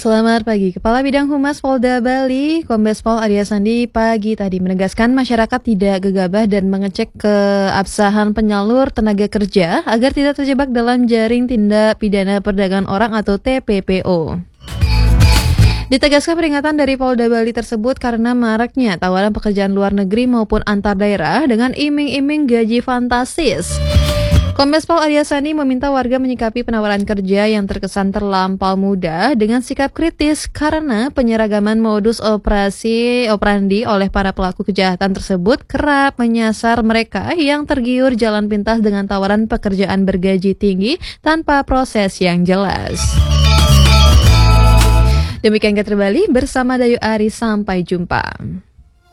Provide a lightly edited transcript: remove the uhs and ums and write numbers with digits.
Selamat pagi. Kepala Bidang Humas Polda Bali, Kombes Pol Arya Sandi pagi tadi menegaskan masyarakat tidak gegabah dan mengecek keabsahan penyalur tenaga kerja agar tidak terjebak dalam jaring tindak pidana perdagangan orang atau TPPO. Ditegaskan peringatan dari Polda Bali tersebut karena maraknya tawaran pekerjaan luar negeri maupun antar daerah dengan iming-iming gaji fantastis. Kombes Pol Arya Sandi meminta warga menyikapi penawaran kerja yang terkesan terlampau mudah dengan sikap kritis karena penyeragaman modus operandi oleh para pelaku kejahatan tersebut kerap menyasar mereka yang tergiur jalan pintas dengan tawaran pekerjaan bergaji tinggi tanpa proses yang jelas. Demikian Gatri Bali bersama Dayu Ari, sampai jumpa.